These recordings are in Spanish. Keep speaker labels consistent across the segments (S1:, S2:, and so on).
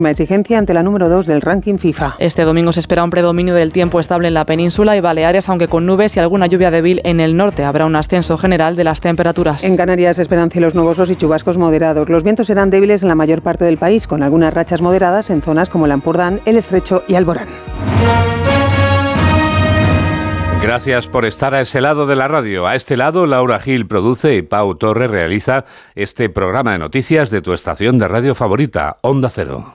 S1: Exigencia ante la número 2 del ranking FIFA.
S2: Este domingo se espera un predominio del tiempo estable en la península y Baleares, aunque con nubes y alguna lluvia débil en el norte. Habrá un ascenso general de las temperaturas.
S1: En Canarias se esperan cielos nubosos y chubascos moderados. Los vientos serán débiles en la mayor parte del país, con algunas rachas moderadas en zonas como el Ampurdán, el Estrecho y Alborán.
S3: Gracias por estar a ese lado de la radio. A este lado, Laura Gil produce y Pau Torre realiza este programa de noticias de tu estación de radio favorita, Onda Cero.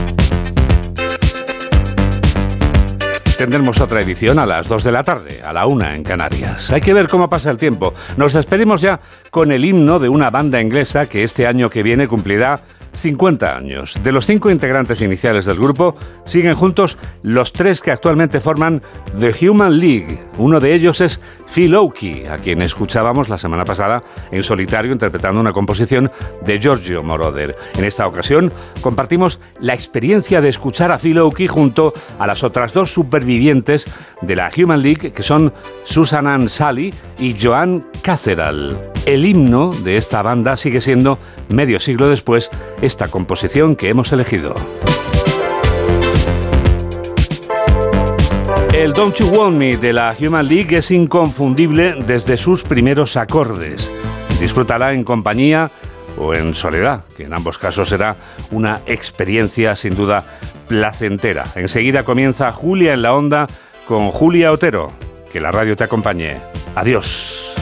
S3: Tendremos otra edición a las 2 de la tarde, a la 1 en Canarias. Hay que ver cómo pasa el tiempo. Nos despedimos ya con el himno de una banda inglesa que este año que viene cumplirá 50 años. De los 5 integrantes iniciales del grupo, siguen juntos los 3 que actualmente forman The Human League. Uno de ellos es Phil Oakey, a quien escuchábamos la semana pasada en solitario interpretando una composición de Giorgio Moroder. En esta ocasión compartimos la experiencia de escuchar a Phil Oakey junto a las otras 2 supervivientes de la Human League, que son Susan Ann Sally y Joan Cathedral. El himno de esta banda sigue siendo, medio siglo después, esta composición que hemos elegido. El Don't You Want Me de la Human League es inconfundible desde sus primeros acordes. Disfrútala en compañía o en soledad, que en ambos casos será una experiencia sin duda placentera. Enseguida comienza Julia en la Onda con Julia Otero. Que la radio te acompañe. Adiós.